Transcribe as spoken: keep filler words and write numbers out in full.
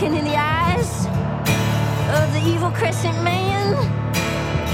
looking in the eyes of the evil crescent man.